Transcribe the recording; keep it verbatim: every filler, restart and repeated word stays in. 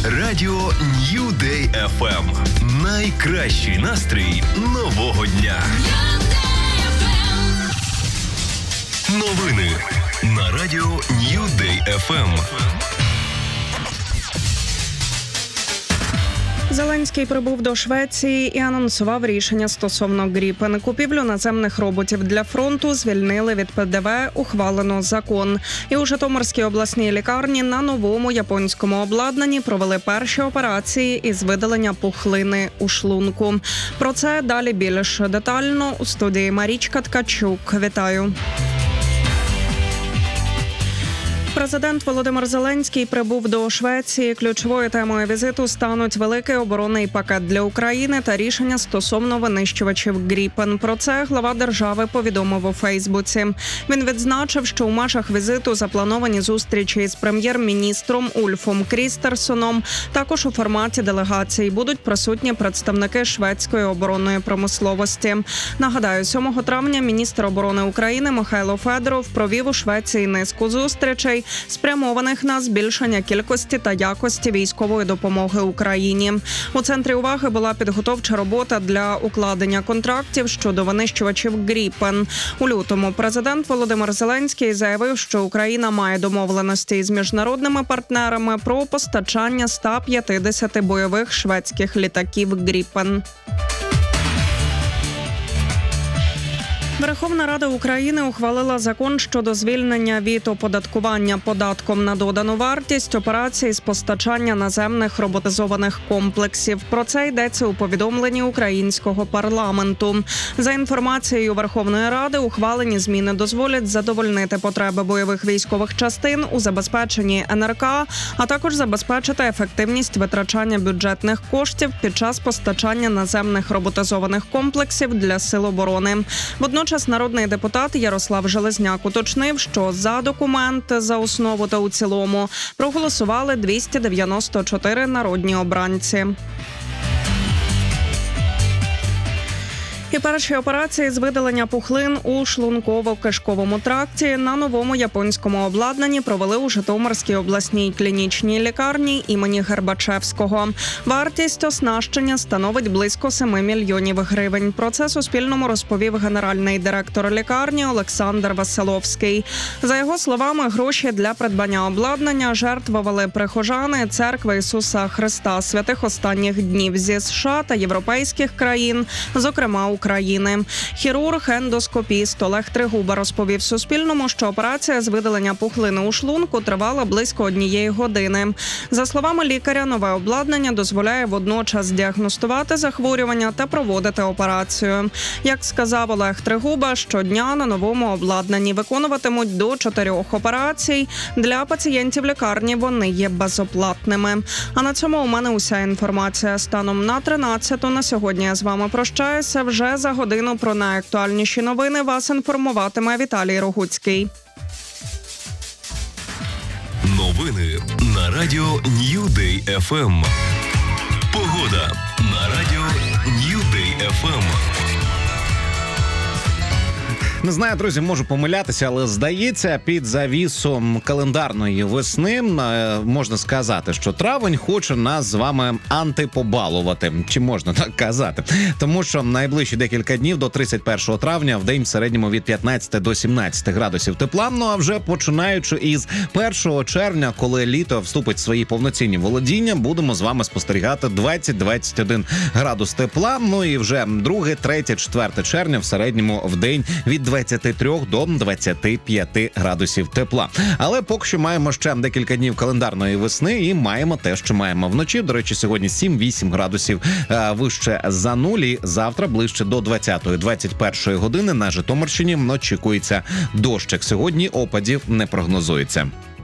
Радіо New Day еф ем. Найкращий настрій нового дня. Новини на Радіо New Day еф ем. Зеленський прибув до Швеції і анонсував рішення стосовно Gripen. Купівлю наземних роботів для фронту звільнили від пе де ве, ухвалено закон. І у Житомирській обласній лікарні на новому японському обладнанні провели перші операції із видалення пухлини у шлунку. Про це далі більш детально у студії Марічка Ткачук. Вітаю. Президент Володимир Зеленський прибув до Швеції. Ключовою темою візиту стануть великий оборонний пакет для України та рішення стосовно винищувачів Gripen. Про це глава держави повідомив у Фейсбуці. Він відзначив, що у межах візиту заплановані зустрічі із прем'єр-міністром Ульфом Крістерсоном. Також у форматі делегації будуть присутні представники шведської оборонної промисловості. Нагадаю, сьомого травня міністр оборони України Михайло Федоров провів у Швеції низку зустрічей, спрямованих на збільшення кількості та якості військової допомоги Україні. У центрі уваги була підготовча робота для укладення контрактів щодо винищувачів Gripen. У лютому президент Володимир Зеленський заявив, що Україна має домовленості із міжнародними партнерами про постачання ста п'ятдесят бойових шведських літаків Gripen. Верховна Рада України ухвалила закон щодо звільнення від оподаткування податком на додану вартість операцій з постачання наземних роботизованих комплексів. Про це йдеться у повідомленні українського парламенту. За інформацією Верховної Ради, ухвалені зміни дозволять задовольнити потреби бойових військових частин у забезпеченні ен ер ка, а також забезпечити ефективність витрачання бюджетних коштів під час постачання наземних роботизованих комплексів для сил оборони. Водночас народний депутат Ярослав Железняк уточнив, що за документ за основу та у цілому проголосували двісті дев'яносто чотири народні обранці. І перші операції з видалення пухлин у шлунково-кишковому тракті на новому японському обладнанні провели у Житомирській обласній клінічній лікарні імені Гербачевського. Вартість оснащення становить близько семи мільйонів гривень. Про це Суспільному розповів генеральний директор лікарні Олександр Василовський. За його словами, гроші для придбання обладнання жертвували прихожани Церкви Ісуса Христа святих останніх днів зі США та європейських країн, зокрема України. Хірург-ендоскопіст Олег Тригуба розповів Суспільному, що операція з видалення пухлини у шлунку тривала близько однієї години. За словами лікаря, нове обладнання дозволяє водночас діагностувати захворювання та проводити операцію. Як сказав Олег Тригуба, щодня на новому обладнанні виконуватимуть до чотирьох операцій. Для пацієнтів лікарні вони є безоплатними. А на цьому у мене уся інформація. Станом на тринадцяту на сьогодні я з вами прощаюся. Вже за годину про найактуальніші новини вас інформуватиме Віталій Рогуцький. Новини на Радіо New Day еф ем. Погода на Радіо New Day еф ем. Не знаю, друзі, можу помилятися, але здається, під завісом календарної весни можна сказати, що травень хоче нас з вами антипобалувати. Чи можна так казати? Тому що найближчі декілька днів до тридцять першого травня в день в середньому від п'ятнадцяти до сімнадцяти градусів тепла. Ну а вже починаючи із першого червня, коли літо вступить в свої повноцінні володіння, будемо з вами спостерігати двадцять - двадцять один градус тепла. Ну і вже друге, третє, четверте червня в середньому в день від двадцяти трьох до двадцяти п'яти градусів тепла. Але поки що маємо ще декілька днів календарної весни і маємо те, що маємо вночі. До речі, сьогодні сім-вісім градусів е, вище за нуль. І завтра ближче до двадцятої - двадцять першої години на Житомирщині очікується дощик. Сьогодні опадів не прогнозується.